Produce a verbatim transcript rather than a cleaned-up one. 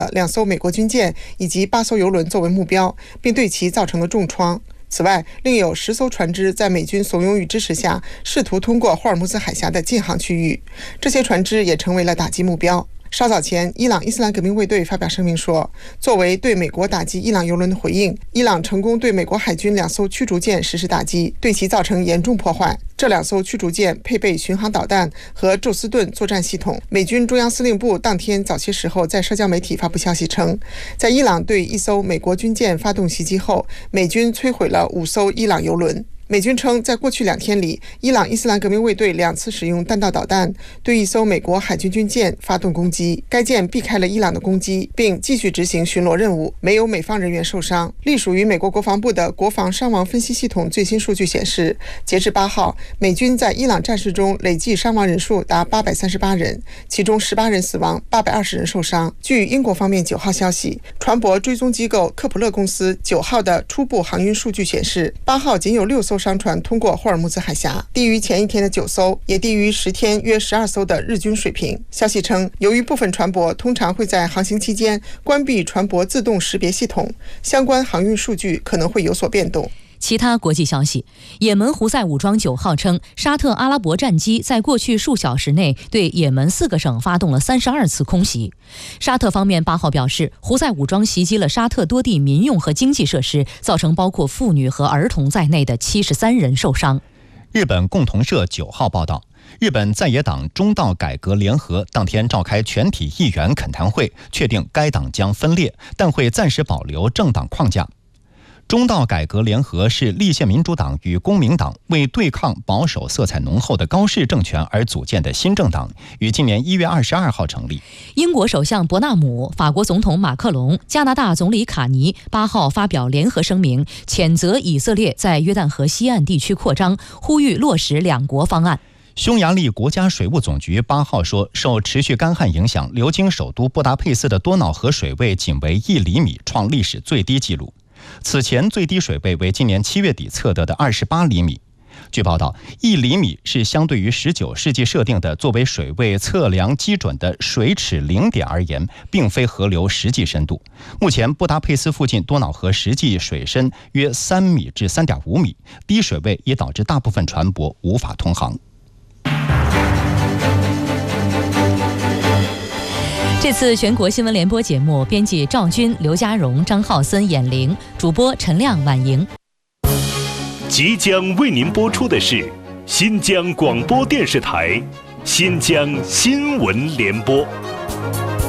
两艘美国军舰以及八艘油轮作为目标，并对其造成了重创。此外，另有十艘船只在美军怂恿与支持下，试图通过霍尔木兹海峡的禁航区域，这些船只也成为了打击目标。稍早前，伊朗伊斯兰革命卫队发表声明说，作为对美国打击伊朗油轮的回应，伊朗成功对美国海军两艘驱逐舰实施打击，对其造成严重破坏。这两艘驱逐舰配备巡航导弹和宙斯盾作战系统。美军中央司令部当天早些时候在社交媒体发布消息称，在伊朗对一艘美国军舰发动袭击后，美军摧毁了五艘伊朗油轮。美军称，在过去两天里，伊朗伊斯兰革命卫队两次使用弹道导弹对一艘美国海军军舰发动攻击，该舰避开了伊朗的攻击，并继续执行巡逻任务，没有美方人员受伤。隶属于美国国防部的国防伤亡分析系统最新数据显示，截至八号，美军在伊朗战事中累计伤亡人数达八百三十八人，其中十八人死亡，八百二十人受伤。据英国方面九号消息，船舶追踪机构科普勒公司九号的初步航运数据显示，八号仅有六艘商船通过霍尔木兹海峡，低于前一天的九艘，也低于十天约十二艘的日均水平。消息称，由于部分船舶通常会在航行期间关闭船舶自动识别系统，相关航运数据可能会有所变动。 其他国际消息，也门胡塞武装九号称，沙特阿拉伯战机在过去数小时内对也门四个省发动了三十二次空袭。沙特方面八号表示，胡塞武装袭击了沙特多地民用和经济设施，造成包括妇女和儿童在内的七十三人受伤。 日本共同社九号报道，日本在野党中道改革联合当天召开全体议员恳谈会，确定该党将分裂，但会暂时保留政党框架。中道改革联合是立宪民主党与公明党为对抗保守色彩浓厚的高市政权而组建的新政党，于今年一月二十二号成立。 英国首相伯纳姆、法国总统马克龙、加拿大总理卡尼八号发表联合声明，谴责以色列在约旦河西岸地区扩张，呼吁落实两国方案。 匈牙利国家水务总局八号说，受持续干旱影响，流经首都布达佩斯的多瑙河水位仅为一厘米，创历史最低纪录。此前最低水位为今年七月底测得的二十八厘米。据报道，一厘米是相对于十九世纪设定的作为水位测量基准的水尺零点而言，并非河流实际深度。目前布达佩斯附近多瑙河实际水深约三米至三点五米，低水位也导致大部分船舶无法通航。 这次全国新闻联播节目，编辑赵军、刘家荣、张浩森、闫玲，主播陈亮、婉莹。 即将为您播出的是新疆广播电视台新疆新闻联播。